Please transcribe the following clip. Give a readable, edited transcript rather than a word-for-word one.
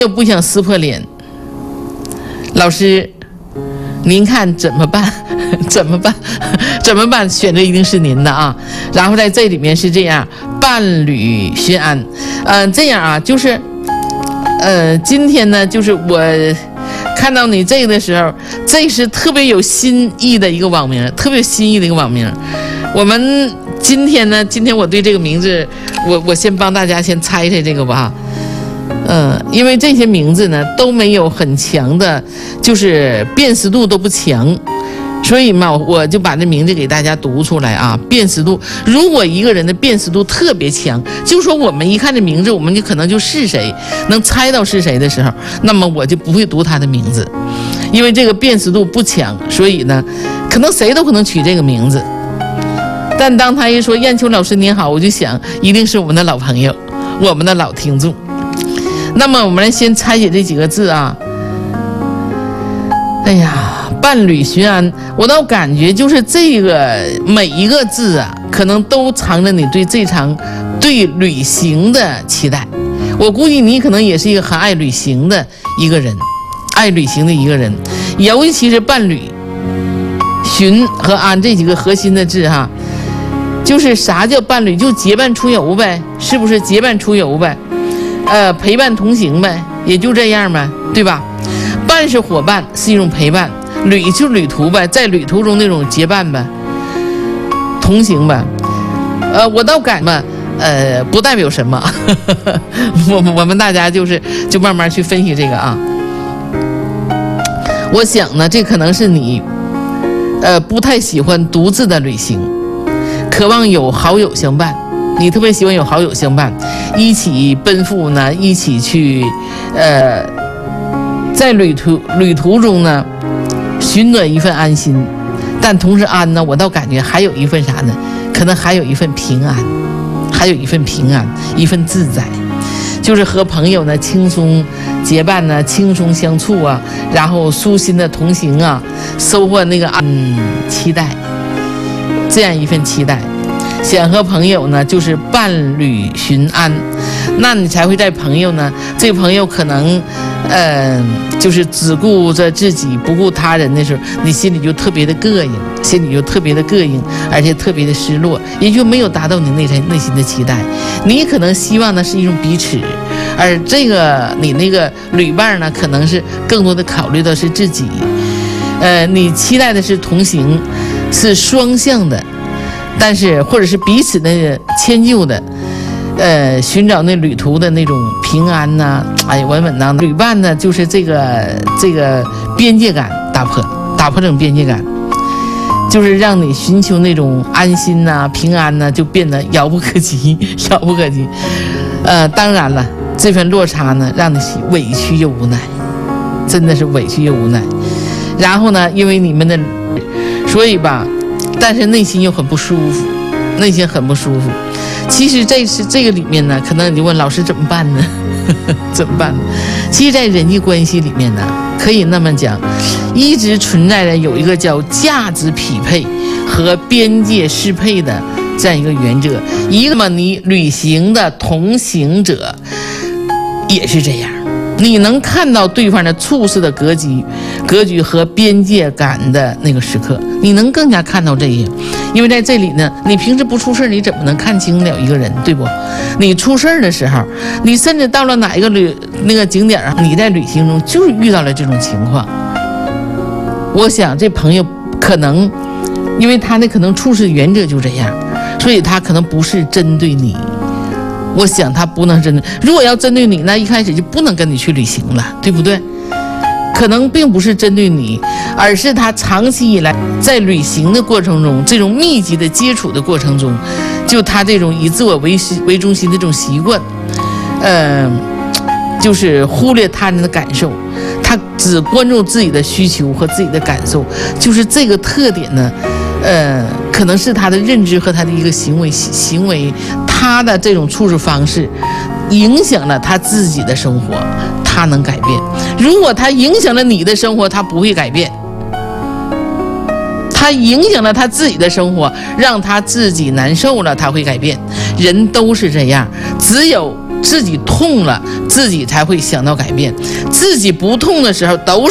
又不想撕破脸，老师，您看怎么办？怎么办？怎么办？选择一定是您的啊。然后在这里面是这样，伴侣寻安，这样啊，就是，今天呢，就是我看到你这个的时候，这是特别有新意的一个网名，特别有新意的一个网名。我们今天呢，我对这个名字，我先帮大家先猜猜这个吧。因为这些名字呢都没有很强的，就是辨识度都不强，所以嘛，我就把这名字给大家读出来啊。辨识度，如果一个人的辨识度特别强，就说我们一看这名字，我们就可能就是谁，能猜到是谁的时候，那么我就不会读他的名字，因为这个辨识度不强，所以呢，可能谁都可能取这个名字。但当他一说燕秋老师您好，我就想一定是我们的老朋友，我们的老听众。那么我们来先拆解这几个字啊。哎呀，伴侣寻安，我倒感觉就是这个每一个字啊，可能都藏着你对这场对旅行的期待。我估计你可能也是一个很爱旅行的一个人，爱旅行的一个人，尤其是伴侣寻和安这几个核心的字哈。就是啥叫伴侣？就结伴出游呗，是不是？结伴出游呗。陪伴同行呗，也就这样呗，对吧？伴是伙伴，是一种陪伴；旅就旅途呗，在旅途中那种结伴呗，同行呗。我倒感嘛，不代表什么。我们大家就慢慢去分析这个啊。我想呢，这可能是你，不太喜欢独自的旅行，渴望有好友相伴。你特别喜欢有好友相伴，一起奔赴呢，一起去，在旅途中呢，寻得一份安心，但同时安呢，我倒感觉还有一份啥呢？可能还有一份平安，还有一份平安，一份自在，就是和朋友呢轻松结伴呢，轻松相处啊，然后舒心的同行啊，收获那个期待，这样一份期待。想和朋友呢，就是伴侣寻安，那你才会在朋友呢，这朋友可能，就是只顾着自己不顾他人的时候，你心里就特别的膈应，而且特别的失落，也就没有达到你内心的期待。你可能希望的是一种彼此，而这个你那个旅伴呢，可能是更多的考虑的是自己，你期待的是同行，是双向的。但是或者是彼此的迁就的，寻找那旅途的那种平安呐，稳稳当当。旅伴呢，就是这个边界感打破这种边界感，就是让你寻求那种安心呐、平安呐，就变得遥不可及。当然了，这份落差呢，让你委屈又无奈，真的是委屈又无奈。然后呢，因为你们的，所以吧。但是内心又很不舒服，其实这个里面呢，可能你问老师怎么办呢？怎么办呢？其实，在人际关系里面呢，可以那么讲，一直存在着有一个叫价值匹配和边界适配的这样一个原则。一个嘛，你旅行的同行者也是这样。你能看到对方的处事的格局和边界感的那个时刻，你能更加看到这些。因为在这里呢，你平时不出事，你怎么能看清了一个人，对不？你出事的时候，你甚至到了哪一个那个景点，你在旅行中就是遇到了这种情况。我想这朋友可能，因为他那可能处事原则就这样，所以他可能不是针对你。我想他不能针对，如果要针对你，那一开始就不能跟你去旅行了，对不对？可能并不是针对你，而是他长期以来在旅行的过程中，这种密集的接触的过程中，就他这种以自我为中心的这种习惯，就是忽略他人的感受，他只关注自己的需求和自己的感受，就是这个特点呢，可能是他的认知和他的一个行为，他的这种处事方式影响了他自己的生活，他能改变。如果他影响了你的生活，他不会改变。他影响了他自己的生活，让他自己难受了，他会改变。人都是这样，只有自己痛了，自己才会想到改变。自己不痛的时候，都